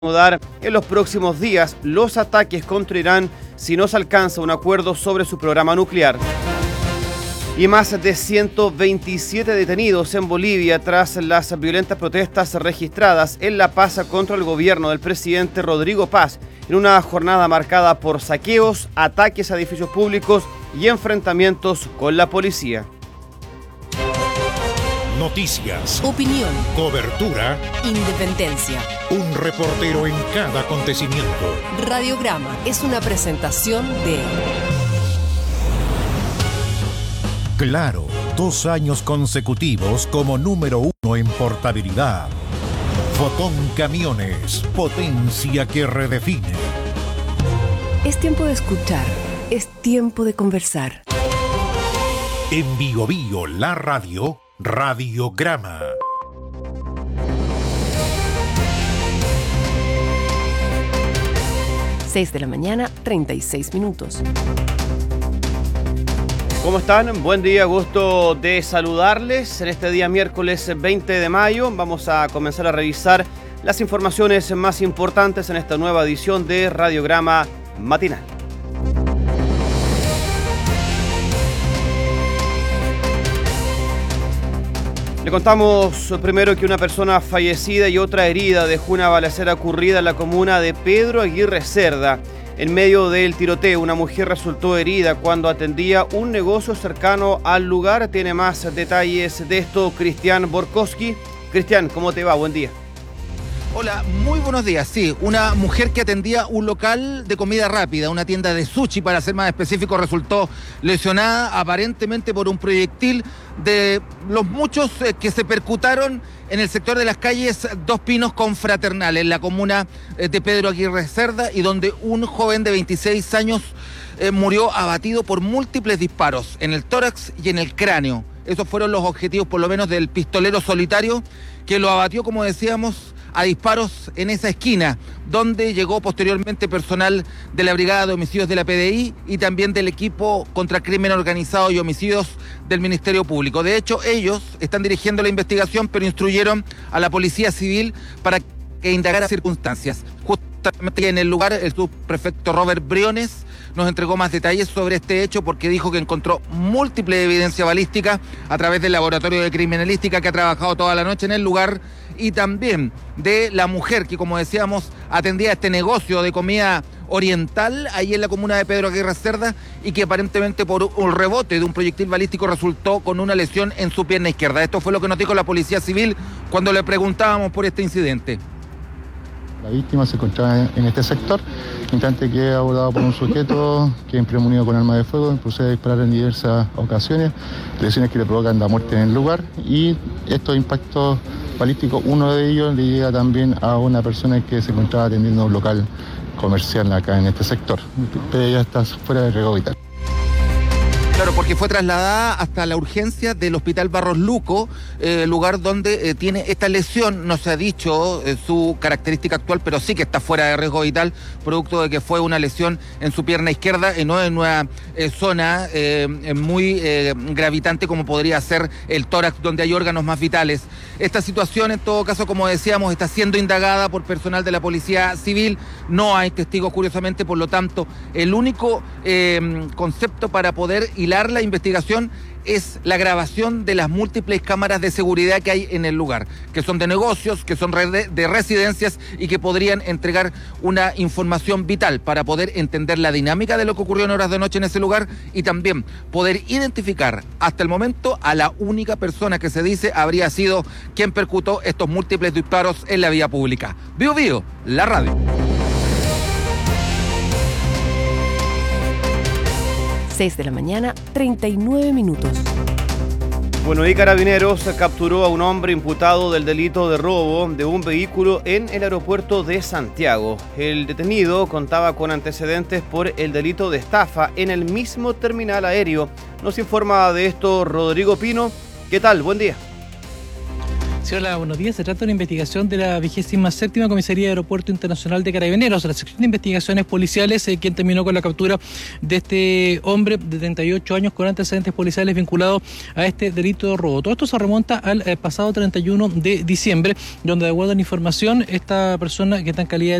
Dar en los próximos días los ataques contra Irán si no se alcanza un acuerdo sobre su programa nuclear. Y más de 127 detenidos en Bolivia tras las violentas protestas registradas en La Paz contra el gobierno del presidente Rodrigo Paz, en una jornada marcada por saqueos, ataques a edificios públicos y enfrentamientos con la policía. Noticias, opinión, cobertura, independencia. Un reportero en cada acontecimiento. Radiograma es una presentación de Claro, 2 años consecutivos como número 1 en portabilidad. Fotón Camiones, potencia que redefine. Es tiempo de escuchar, es tiempo de conversar. En Bio Bio, la radio, Radiograma. Seis de la mañana, 36 minutos. ¿Cómo están? Buen día, gusto de saludarles. En este día miércoles 20 de mayo vamos a comenzar a revisar las informaciones más importantes en esta nueva edición de Radiograma Matinal. Le contamos primero que una persona fallecida y otra herida dejó una balacera ocurrida en la comuna de Pedro Aguirre Cerda. En medio del tiroteo, una mujer resultó herida cuando atendía un negocio cercano al lugar. Tiene más detalles de esto Cristian Borkowski. Cristian, ¿cómo te va? Buen día. Hola, muy buenos días. Sí, una mujer que atendía un local de comida rápida, una tienda de sushi para ser más específico, resultó lesionada aparentemente por un proyectil de los muchos que se percutaron en el sector de las calles Dos Pinos con Fraternal, en la comuna de Pedro Aguirre Cerda, y donde un joven de 26 años murió abatido por múltiples disparos en el tórax y en el cráneo. Esos fueron los objetivos, por lo menos, del pistolero solitario, que lo abatió, como decíamos, a disparos en esa esquina, donde llegó posteriormente personal de la Brigada de Homicidios de la PDI y también del equipo contra crimen organizado y homicidios del Ministerio Público. De hecho, ellos están dirigiendo la investigación, pero instruyeron a la Policía Civil para que indagara circunstancias. Justamente en el lugar, el subprefecto Robert Briones nos entregó más detalles sobre este hecho, porque dijo que encontró múltiple evidencia balística a través del laboratorio de criminalística que ha trabajado toda la noche en el lugar, y también de la mujer que, como decíamos, atendía este negocio de comida oriental ahí en la comuna de Pedro Aguirre Cerda, y que aparentemente por un rebote de un proyectil balístico resultó con una lesión en su pierna izquierda. Esto fue lo que nos dijo la Policía Civil cuando le preguntábamos por este incidente. La víctima se encontraba en este sector, instante que es abordado por un sujeto que es premonido con arma de fuego, procede a disparar en diversas ocasiones, lesiones que le provocan la muerte en el lugar, y estos impactos balísticos, uno de ellos le llega también a una persona que se encontraba atendiendo un local comercial acá en este sector, pero ella está fuera de riesgo vital. Claro, porque fue trasladada hasta la urgencia del Hospital Barros Luco, lugar donde tiene esta lesión. No se ha dicho su característica actual, pero sí que está fuera de riesgo vital, producto de que fue una lesión en su pierna izquierda y no en una zona muy gravitante como podría ser el tórax, donde hay órganos más vitales. Esta situación, en todo caso, como decíamos, está siendo indagada por personal de la Policía Civil. No hay testigos, curiosamente, por lo tanto, el único concepto para poder hilar la investigación es la grabación de las múltiples cámaras de seguridad que hay en el lugar, que son de negocios, que son de residencias y que podrían entregar una información vital para poder entender la dinámica de lo que ocurrió en horas de noche en ese lugar, y también poder identificar hasta el momento a la única persona que se dice habría sido quien percutó estos múltiples disparos en la vía pública. Bio Bio, la radio. 6 de la mañana, 39 minutos. Bueno, y Carabineros capturó a un hombre imputado del delito de robo de un vehículo en el aeropuerto de Santiago. El detenido contaba con antecedentes por el delito de estafa en el mismo terminal aéreo. Nos informa de esto Rodrigo Pino. ¿Qué tal? Buen día. Sí, hola, buenos días. Se trata de una investigación de la 27ª Comisaría de Aeropuerto Internacional de Carabineros, la sección de investigaciones policiales, quien terminó con la captura de este hombre de 38 años con antecedentes policiales vinculados a este delito de robo. Todo esto se remonta al pasado 31 de diciembre, donde de acuerdo a la información, esta persona que está en calidad de